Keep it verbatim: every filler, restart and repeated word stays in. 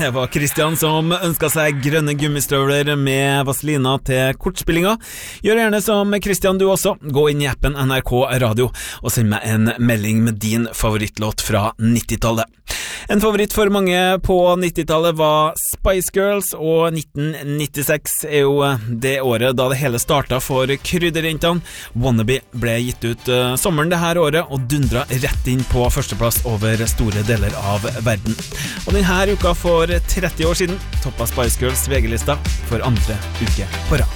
Det var Christian som ønsket seg grønne gummistøvler med Vaselina til kortspillinga. Gjør gjerne som Christian du også. Gå inn i appen N R K Radio og send meg en melding med din favorittlåt fra nittitallet. En favoritt for mange på nittitallet var Spice Girls, og nitten nittiseks er jo det året da det hele startet for krydderjentene. Wannabe ble gitt ut uh, sommeren det her året og dundra rett inn på førsteplass over store deler av verden. Og denne uka for tretti år siden toppa Spice Girls V G-lista for andre uke på rad.